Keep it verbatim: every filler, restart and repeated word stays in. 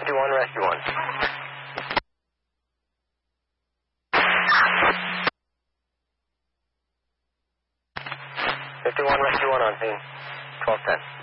fifty-one, rescue one. fifty-one, rescue one on scene. twelve ten.